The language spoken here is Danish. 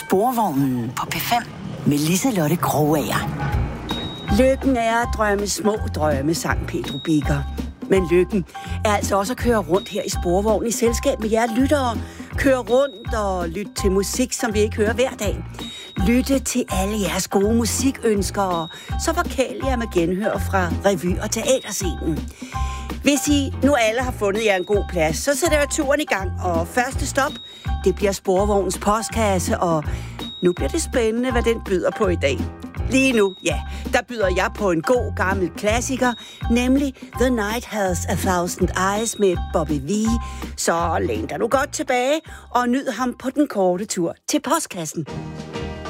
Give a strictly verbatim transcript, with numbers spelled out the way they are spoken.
Sporvognen på P fem med Liselotte Krogager. Lykken er at drømme små drømme, sang Pedro Biker. Men lykken er altså også at køre rundt her i Sporvognen i selskab med jer lyttere. Køre rundt og lytte til musik, som vi ikke hører hver dag. Lytte til alle jeres gode musikønsker, så vokale jer med genhør fra revy- og teaterscenen. Hvis I nu alle har fundet jer en god plads, så sætter jeg turen i gang. Og første stop, det bliver Sporvognens postkasse, og nu bliver det spændende, hvad den byder på i dag. Lige nu, ja, der byder jeg på en god gammel klassiker, nemlig The Night Has a Thousand Eyes med Bobby Vee. Så læn dig nu godt tilbage og nyd ham på den korte tur til postkassen.